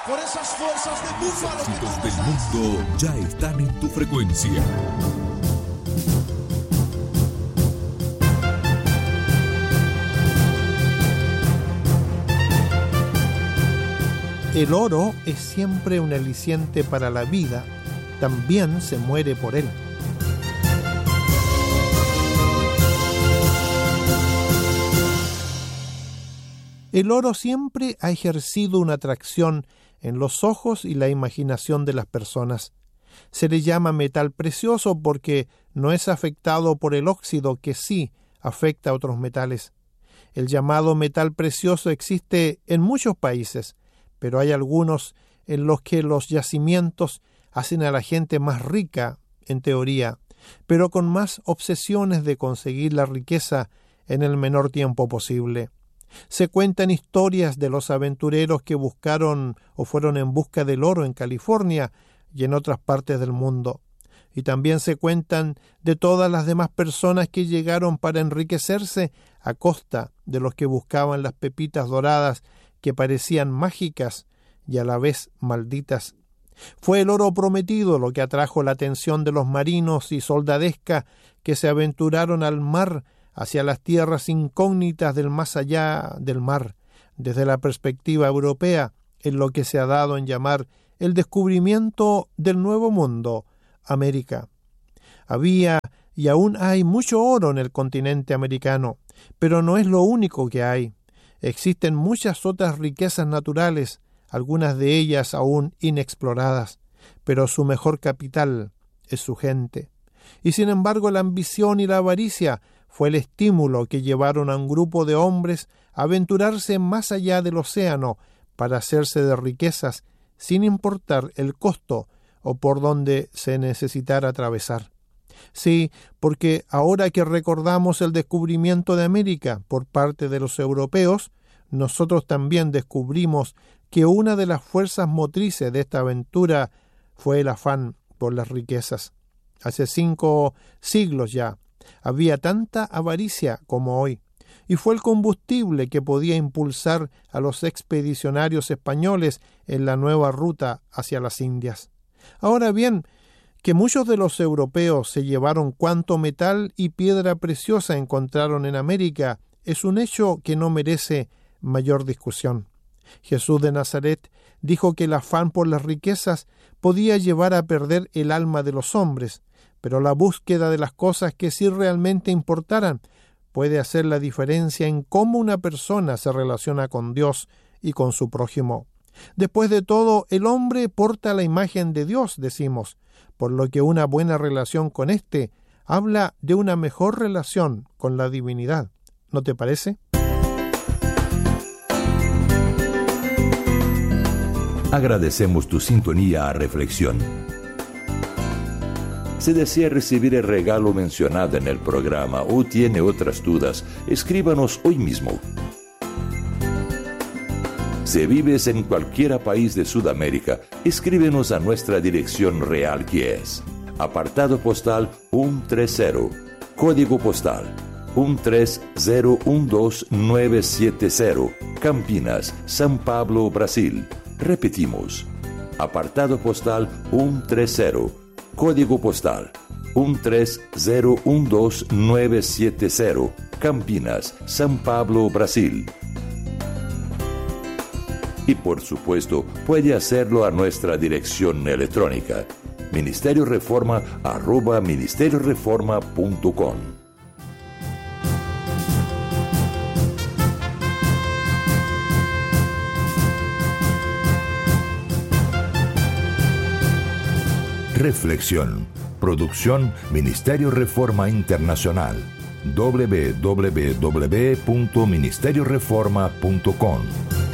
por esas fuerzas de búfalo. Los éxitos del mundo ya están en tu frecuencia. El oro es siempre un aliciente para la vida, también se muere por él. El oro siempre ha ejercido una atracción en los ojos y la imaginación de las personas. Se le llama metal precioso porque no es afectado por el óxido que sí afecta a otros metales. El llamado metal precioso existe en muchos países, pero hay algunos en los que los yacimientos hacen a la gente más rica, en teoría, pero con más obsesiones de conseguir la riqueza en el menor tiempo posible. Se cuentan historias de los aventureros que buscaron o fueron en busca del oro en California y en otras partes del mundo. Y también se cuentan de todas las demás personas que llegaron para enriquecerse a costa de los que buscaban las pepitas doradas que parecían mágicas y a la vez malditas. Fue el oro prometido lo que atrajo la atención de los marinos y soldadesca que se aventuraron al mar hacia las tierras incógnitas del más allá del mar, desde la perspectiva europea, en lo que se ha dado en llamar el descubrimiento del Nuevo Mundo, América. Había y aún hay mucho oro en el continente americano, pero no es lo único que hay. Existen muchas otras riquezas naturales, algunas de ellas aún inexploradas, pero su mejor capital es su gente. Y sin embargo la ambición y la avaricia fue el estímulo que llevaron a un grupo de hombres a aventurarse más allá del océano para hacerse de riquezas sin importar el costo o por donde se necesitara atravesar. Sí, porque ahora que recordamos el descubrimiento de América por parte de los europeos, nosotros también descubrimos que una de las fuerzas motrices de esta aventura fue el afán por las riquezas. Hace 5 siglos ya había tanta avaricia como hoy, y fue el combustible que podía impulsar a los expedicionarios españoles en la nueva ruta hacia las Indias. Ahora bien, que muchos de los europeos se llevaron cuanto metal y piedra preciosa encontraron en América es un hecho que no merece mayor discusión. Jesús de Nazaret dijo que el afán por las riquezas podía llevar a perder el alma de los hombres, pero la búsqueda de las cosas que sí realmente importaran puede hacer la diferencia en cómo una persona se relaciona con Dios y con su prójimo. Después de todo, el hombre porta la imagen de Dios, decimos, por lo que una buena relación con éste habla de una mejor relación con la divinidad. ¿No te parece? Agradecemos tu sintonía a Reflexión. Si desea recibir el regalo mencionado en el programa o tiene otras dudas, escríbanos hoy mismo. Si vives en cualquier país de Sudamérica, escríbenos a nuestra dirección real que es apartado postal 130, código postal 13012970, Campinas, São Paulo, Brasil. Repetimos, apartado postal 130, código postal 13012970, Campinas, São Paulo, Brasil. Y por supuesto, puede hacerlo a nuestra dirección electrónica, ministerioreforma@ministerioreforma.com. Reflexión. Producción Ministerio Reforma Internacional. www.ministerioreforma.com